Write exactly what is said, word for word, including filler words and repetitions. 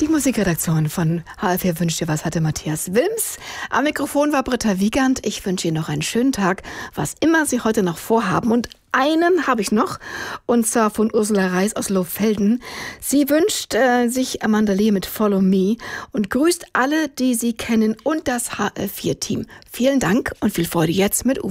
Die Musikredaktion von H L vier wünscht dir was, hatte Matthias Wilms. Am Mikrofon war Britta Wiegand. Ich wünsche Ihnen noch einen schönen Tag, was immer Sie heute noch vorhaben. Und einen habe ich noch, und zwar von Ursula Reis aus Lohfelden. Sie wünscht äh, sich Amanda Lee mit Follow Me und grüßt alle, die Sie kennen und das H L vier Team. Vielen Dank und viel Freude jetzt mit Uwe.